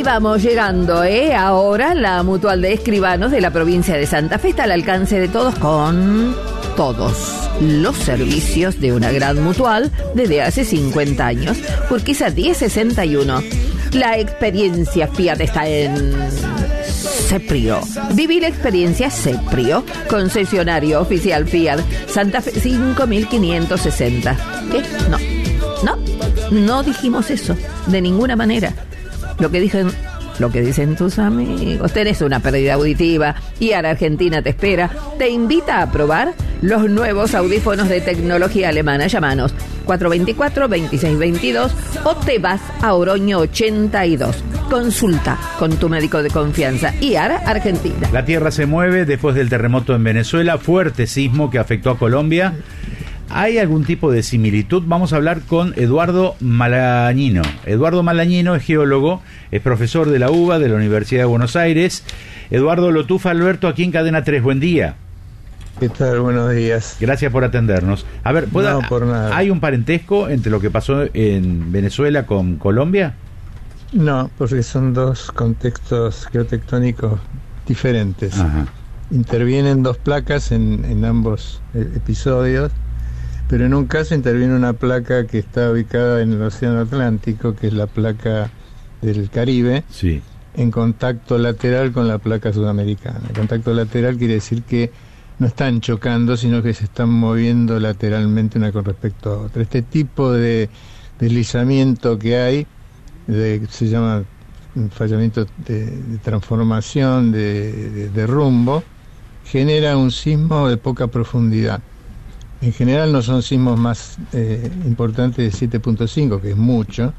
Y vamos llegando, ahora la Mutual de Escribanos de la provincia de Santa Fe está al alcance de todos con todos los servicios de una gran mutual desde hace 50 años. Urquiza 1061. La experiencia Fiat está en Ceprio. Viví la experiencia Ceprio, concesionario oficial Fiat, Santa Fe 5560. ¿Qué? No dijimos eso, de ninguna manera. Lo que dicen tus amigos. Tenés una pérdida auditiva y ahora Argentina te espera. Te invita a probar los nuevos audífonos de tecnología alemana. Llámanos 424-2622 o te vas a Oroño 82. Consulta con tu médico de confianza. Y ahora Argentina. La tierra se mueve después del terremoto en Venezuela, fuerte sismo que afectó a Colombia. ¿Hay algún tipo de similitud? Vamos a hablar con Eduardo Malañino. Eduardo Malañino es geólogo, es profesor de la UBA, de la Universidad de Buenos Aires. Eduardo Lotufa Alberto, aquí en Cadena 3. Buen día. ¿Qué tal? Buenos días. Gracias por atendernos. A ver, no, por nada. ¿Hay un parentesco entre lo que pasó en Venezuela con Colombia? No, porque son dos contextos geotectónicos diferentes. Ajá. Intervienen dos placas en ambos episodios. Pero en un caso interviene una placa que está ubicada en el Océano Atlántico, que es la placa del Caribe, sí, en contacto lateral con la placa sudamericana. El contacto lateral quiere decir que no están chocando, sino que se están moviendo lateralmente una con respecto a otra. Este tipo de deslizamiento que hay, se llama fallamiento de transformación, de rumbo, genera un sismo de poca profundidad. En general no son sismos más importantes de 7.5, que es mucho,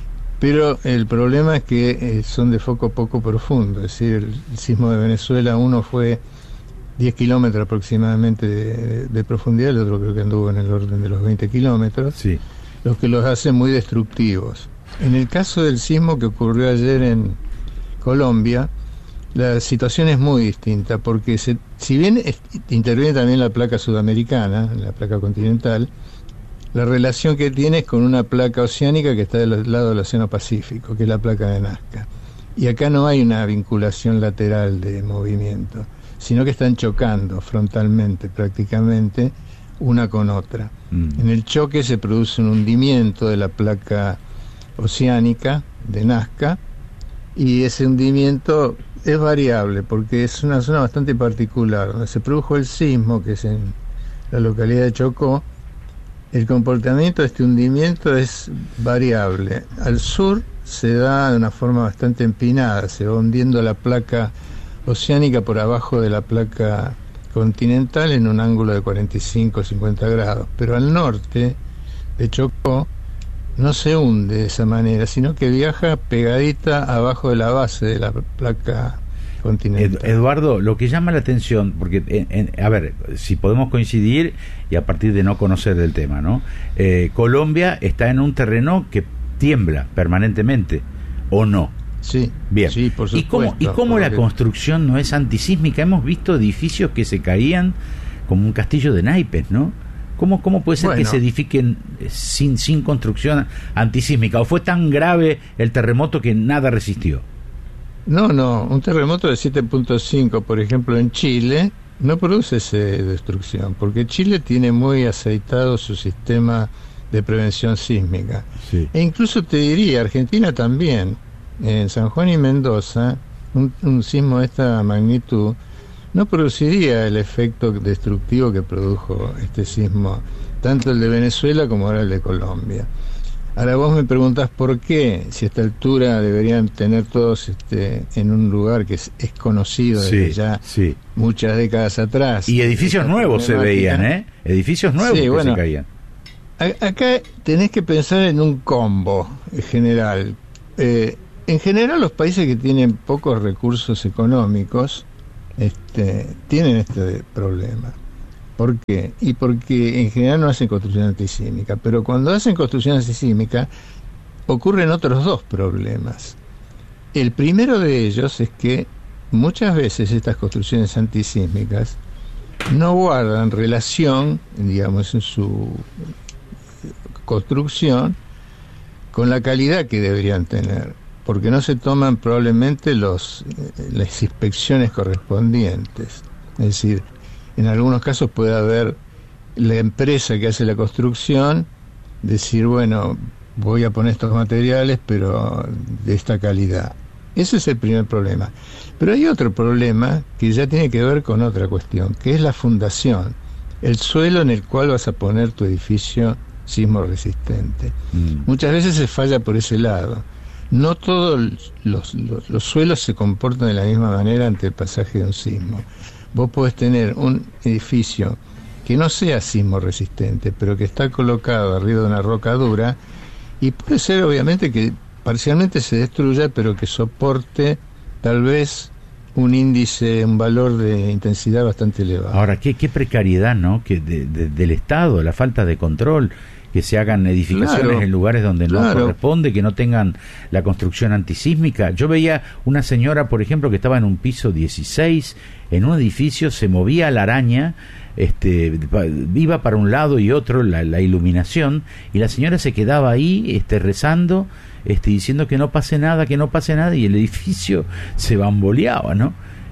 pero el problema es que son de foco poco profundo. Es decir, el sismo de Venezuela, uno fue 10 kilómetros aproximadamente de profundidad, el otro creo que anduvo en el orden de los 20 kilómetros, sí, los que los hacen muy destructivos. En el caso del sismo que ocurrió ayer en Colombia, la situación es muy distinta, porque si bien interviene también la placa sudamericana, la placa continental, la relación que tiene es con una placa oceánica que está del lado del Océano Pacífico, que es la placa de Nazca. Y acá no hay una vinculación lateral de movimiento, sino que están chocando frontalmente prácticamente una con otra. En el choque se produce un hundimiento de la placa oceánica de Nazca, y ese hundimiento es variable porque es una zona bastante particular. Donde se produjo el sismo, que es en la localidad de Chocó, el comportamiento de este hundimiento es variable. Al sur se da de una forma bastante empinada, se va hundiendo la placa oceánica por abajo de la placa continental en un ángulo de 45-50 grados, pero al norte de Chocó no se hunde de esa manera, sino que viaja pegadita abajo de la base de la placa continental. Eduardo, lo que llama la atención, porque, a ver, si podemos coincidir, y a partir de no conocer del tema, ¿no? Colombia está en un terreno que tiembla permanentemente, ¿o no? Sí, bien. Sí, por supuesto. ¿Y cómo la construcción no es antisísmica? Hemos visto edificios que se caían como un castillo de naipes, ¿no? ¿Cómo puede ser que se edifiquen sin construcción antisísmica? ¿O fue tan grave el terremoto que nada resistió? No, un terremoto de 7.5, por ejemplo, en Chile, no produce esa destrucción, porque Chile tiene muy aceitado su sistema de prevención sísmica. Sí. E incluso te diría, Argentina también, en San Juan y Mendoza, un sismo de esta magnitud no produciría el efecto destructivo que produjo este sismo, tanto el de Venezuela como ahora el de Colombia. Ahora vos me preguntás por qué, si a esta altura deberían tener todos en un lugar que es conocido desde muchas décadas atrás. Y edificios nuevos se veían, edificios nuevos que se caían. Acá tenés que pensar en un combo general. En general los países que tienen pocos recursos económicos tienen este problema. ¿Por qué? Y porque en general no hacen construcción antisísmica, pero cuando hacen construcción antisísmica ocurren otros dos problemas. El primero de ellos es que muchas veces estas construcciones antisísmicas no guardan relación, digamos, en su construcción con la calidad que deberían tener. porque no se toman probablemente las inspecciones correspondientes. Es decir, en algunos casos puede haber la empresa que hace la construcción decir, bueno, voy a poner estos materiales, pero de esta calidad. Ese es el primer problema. Pero hay otro problema que ya tiene que ver con otra cuestión, que es la fundación, el suelo en el cual vas a poner tu edificio sismo resistente. Muchas veces se falla por ese lado. No todos los suelos se comportan de la misma manera ante el pasaje de un sismo. Vos podés tener un edificio que no sea sismo resistente, pero que está colocado arriba de una roca dura, y puede ser obviamente que parcialmente se destruya, pero que soporte tal vez un índice, un valor de intensidad bastante elevado. Ahora, qué precariedad, ¿no? Que del Estado, la falta de control, que se hagan edificaciones en lugares donde no corresponde, que no tengan la construcción antisísmica. Yo veía una señora, por ejemplo, que estaba en un piso 16, en un edificio, se movía la araña, iba para un lado y otro la iluminación, y la señora se quedaba ahí rezando, diciendo que no pase nada, y el edificio se bamboleaba, ¿no?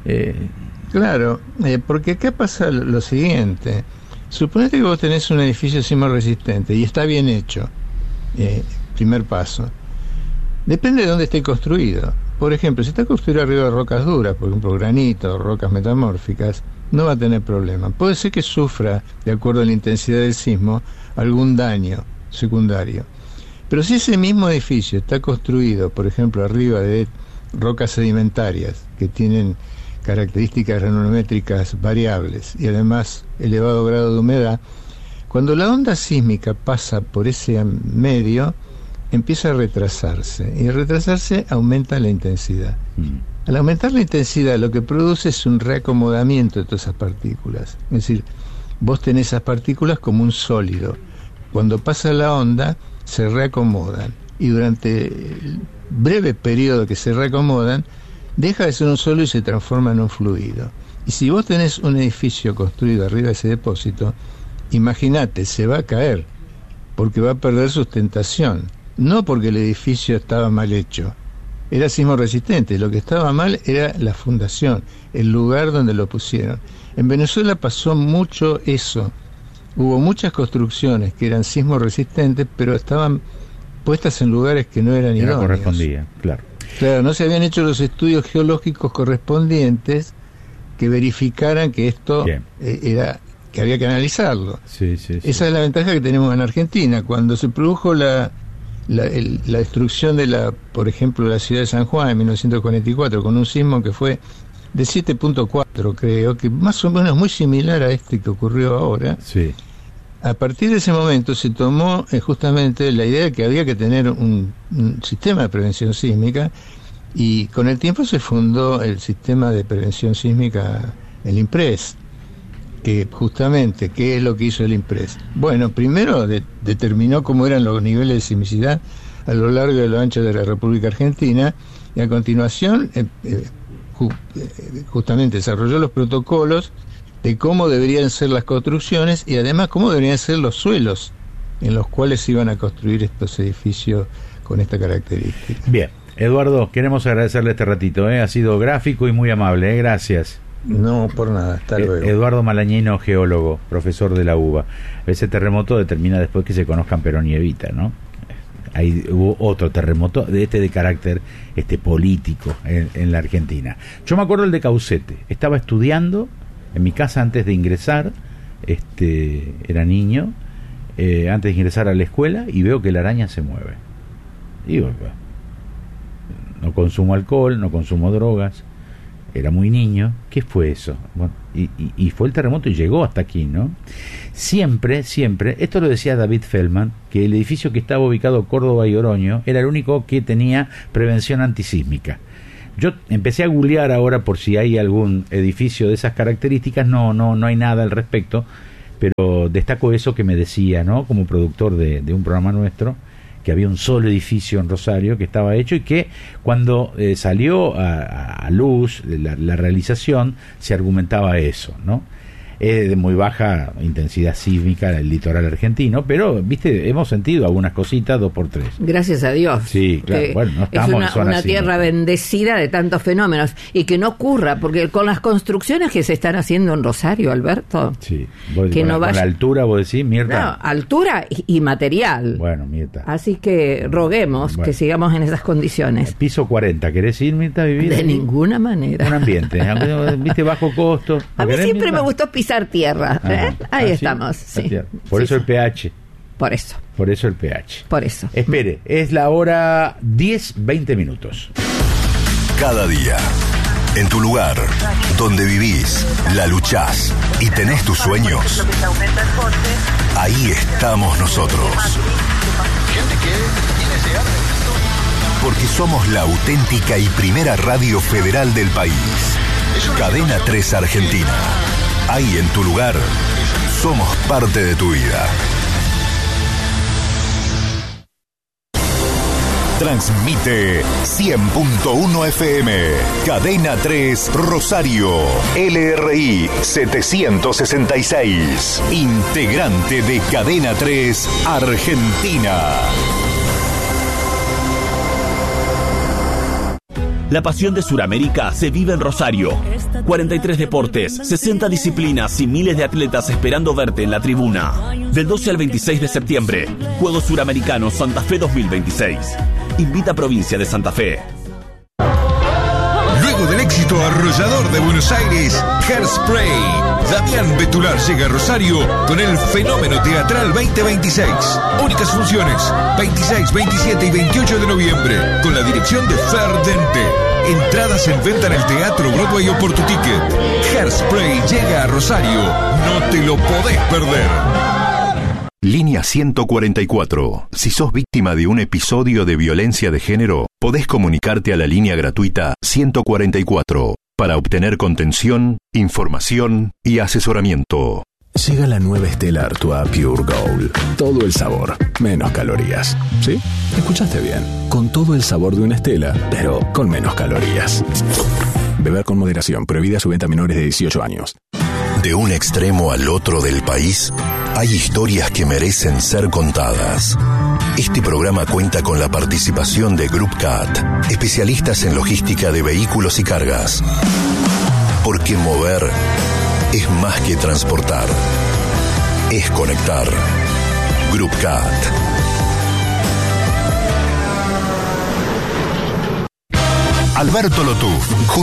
Claro, porque acá pasa lo siguiente. Suponete que vos tenés un edificio sismo resistente y está bien hecho, primer paso. Depende de dónde esté construido. Por ejemplo, si está construido arriba de rocas duras, por ejemplo granito, rocas metamórficas, no va a tener problema. Puede ser que sufra, de acuerdo a la intensidad del sismo, algún daño secundario. Pero si ese mismo edificio está construido, por ejemplo, arriba de rocas sedimentarias que tienen características granulométricas variables y además elevado grado de humedad, cuando la onda sísmica pasa por ese medio, empieza a retrasarse, y al retrasarse aumenta la intensidad. Al aumentar la intensidad, lo que produce es un reacomodamiento de todas esas partículas. Es decir, vos tenés esas partículas como un sólido. Cuando pasa la onda, se reacomodan, y durante el breve periodo que se reacomodan, deja de ser un sólido y se transforma en un fluido. Y si vos tenés un edificio construido arriba de ese depósito, imagínate, se va a caer, porque va a perder sustentación. No porque el edificio estaba mal hecho, era sismo resistente. Lo que estaba mal era la fundación, el lugar donde lo pusieron. En Venezuela pasó mucho eso. Hubo muchas construcciones que eran sismo resistentes, pero estaban puestas en lugares que no eran idóneos. No correspondía, claro. Claro, no se habían hecho los estudios geológicos correspondientes que verificaran que esto era, que había que analizarlo. Sí. Esa es la ventaja que tenemos en Argentina. Cuando se produjo la destrucción de por ejemplo, la ciudad de San Juan en 1944, con un sismo que fue de 7.4, creo, que más o menos muy similar a este que ocurrió ahora. Sí. A partir de ese momento se tomó justamente la idea de que había que tener un sistema de prevención sísmica, y con el tiempo se fundó el sistema de prevención sísmica, el INPRES, que justamente, ¿qué es lo que hizo el INPRES? Bueno, primero determinó cómo eran los niveles de sismicidad a lo largo y a lo ancho de la República Argentina, y a continuación justamente desarrolló los protocolos de cómo deberían ser las construcciones, y además cómo deberían ser los suelos en los cuales se iban a construir estos edificios con esta característica. Bien, Eduardo, queremos agradecerle este ratito, ha sido gráfico y muy amable, gracias. No, por nada, hasta luego. Eduardo Malañino, geólogo, profesor de la UBA. Ese terremoto determina después que se conozcan Perón y Evita, ¿no? Ahí hubo otro terremoto de carácter político en la Argentina. Yo me acuerdo el de Caucete, estaba estudiando en mi casa antes de ingresar, era niño, antes de ingresar a la escuela, y veo que la araña se mueve. Digo, no consumo alcohol, no consumo drogas, era muy niño, ¿qué fue eso? Bueno, y fue el terremoto y llegó hasta aquí, ¿no? Siempre, esto lo decía David Feldman, que el edificio que estaba ubicado Córdoba y Oroño era el único que tenía prevención antisísmica. Yo empecé a googlear ahora por si hay algún edificio de esas características, no hay nada al respecto, pero destaco eso que me decía, ¿no? Como productor de un programa nuestro, que había un solo edificio en Rosario que estaba hecho, y que cuando salió a luz la realización se argumentaba eso, ¿no? Es de muy baja intensidad sísmica el litoral argentino, pero, viste, hemos sentido algunas cositas 2x3. Gracias a Dios. Sí, claro. Bueno, no estamos en zona una tierra bendecida de tantos fenómenos. Y que no ocurra, porque con las construcciones que se están haciendo en Rosario, Alberto. Sí. Que no vaya... Con la altura, vos decís, Mirta. No, altura y material. Bueno, Mirta. Así que roguemos que sigamos en esas condiciones. Piso 40, ¿querés ir, Mirta, a vivir? De ahí? Ninguna manera. Un ambiente, viste, bajo costo. A mí siempre Mirta? me gustó pisar tierra. Ahí estamos. Sí. Sí. Por eso sí. el pH. Por eso. Por eso el pH. Por eso. Espere, es la hora 10:20 minutos. Cada día, en tu lugar, donde vivís, la luchás y tenés tus sueños, ahí estamos nosotros. Porque somos la auténtica y primera radio federal del país. Cadena 3 Argentina. Ahí en tu lugar, somos parte de tu vida. Transmite 100.1 FM, Cadena 3 Rosario, LRI 766, integrante de Cadena 3 Argentina. La pasión de Sudamérica se vive en Rosario. 43 deportes, 60 disciplinas y miles de atletas esperando verte en la tribuna. Del 12 al 26 de septiembre, Juegos Suramericanos Santa Fe 2026. Invita a Provincia de Santa Fe. Luego del éxito arrollador de Buenos Aires, Hairspray, Damián Betular llega a Rosario con el Fenómeno Teatral 2026. Únicas funciones, 26, 27 y 28 de noviembre, con la dirección de Fer Dente. Entradas en venta en el Teatro Broadway o por tu ticket. Hairspray llega a Rosario, no te lo podés perder. Línea 144. Si sos víctima de un episodio de violencia de género, podés comunicarte a la línea gratuita 144 para obtener contención, información y asesoramiento. Llega la nueva Stella Artois Pure Gold. Todo el sabor, menos calorías. ¿Sí? Escuchaste bien. Con todo el sabor de una Stella, pero con menos calorías. Beber con moderación. Prohibida su venta a menores de 18 años. De un extremo al otro del país, hay historias que merecen ser contadas. Este programa cuenta con la participación de Group CAT, especialistas en logística de vehículos y cargas. Porque mover es más que transportar, es conectar. Group CAT. Alberto Lotuf,